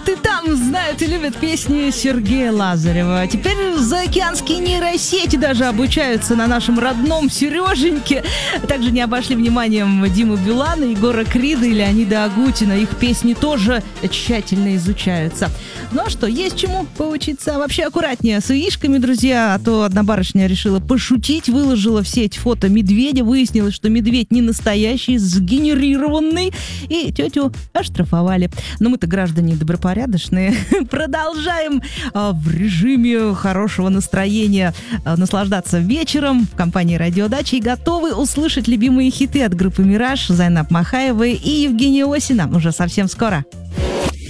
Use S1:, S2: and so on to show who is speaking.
S1: тут и там знают и любят песни Сергея Лазарева. Теперь заокеанские нейросети даже обучаются на нашем родном Сереженьке. Также не обошли вниманием Диму Билана, Егора Крида и Леонида Агутина. Их песни тоже тщательно изучаются. Ну а что, есть чему поучиться. Вообще аккуратнее с яичками, друзья, а то одна барышня решила пошутить, выложила в сеть фото медведя, выяснилось, что медведь не настоящий, сгенерированный, и тетю оштрафовали. Но мы-то граждане добропорядочные, продолжаем в режиме хорошего настроения наслаждаться вечером в компании «Радиодача» и готовы услышать любимые хиты от группы «Мираж», Зайнаб Махаевой и Евгения Осина уже совсем скоро.